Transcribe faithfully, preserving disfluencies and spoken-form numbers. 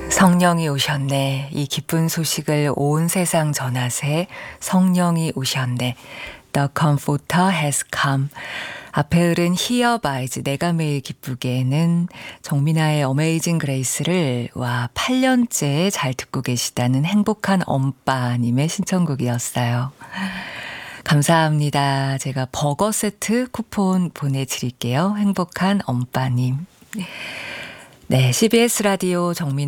성령이 오셨네. 이 기쁜 소식을 온 세상 전하세. 성령이 오셨네. The Comforter has come. 앞에 흐른 Hear By's 내가 매일 기쁘게는 정민아의 어메이징 그레이스를 와 팔 년째 잘 듣고 계시다는 행복한 엄빠님의 신청곡이었어요. 감사합니다. 제가 버거 세트 쿠폰 보내드릴게요. 행복한 엄빠님. 네, 씨비에스 라디오 정민아